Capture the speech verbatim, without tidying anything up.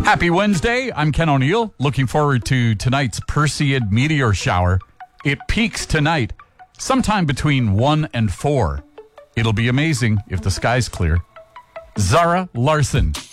Happy Wednesday. I'm Ken O'Neill. Looking forward to tonight's Perseid meteor shower. It peaks tonight, sometime between one and four. It'll be amazing if the sky's clear. Zara Larson.